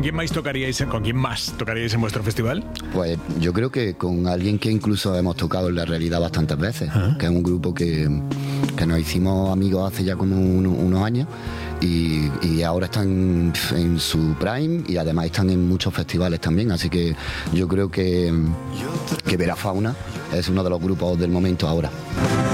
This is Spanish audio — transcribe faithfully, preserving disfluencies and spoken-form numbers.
¿Con quién más tocaríais, con quién más tocaríais en vuestro festival? Pues yo creo que con alguien que incluso hemos tocado en la realidad bastantes veces, ¿Ah? que es un grupo que, que nos hicimos amigos hace ya como un, unos años y, y ahora están en su prime y además están en muchos festivales también, así que yo creo que, que Vera Fauna es uno de los grupos del momento ahora.